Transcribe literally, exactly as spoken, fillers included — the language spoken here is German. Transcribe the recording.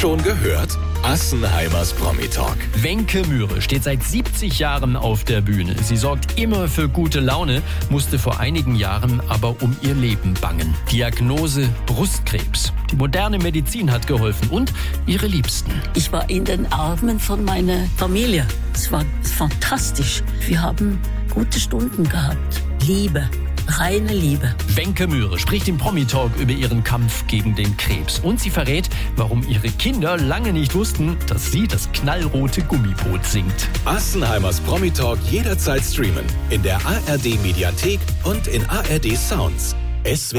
Schon gehört? Assenheimers Promi-Talk. Wenke Mühre steht seit siebzig Jahren auf der Bühne. Sie sorgt immer für gute Laune, musste vor einigen Jahren aber um ihr Leben bangen. Diagnose Brustkrebs. Die moderne Medizin hat geholfen und ihre Liebsten. Ich war in den Armen von meiner Familie. Es war fantastisch. Wir haben gute Stunden gehabt. Liebe. Reine Liebe. Wenke Mühre spricht im Promi-Talk über ihren Kampf gegen den Krebs. Und sie verrät, warum ihre Kinder lange nicht wussten, dass sie das knallrote Gummiboot singt. Assenheimers Promi-Talk jederzeit streamen. In der A R D Mediathek und in A R D Sounds. S W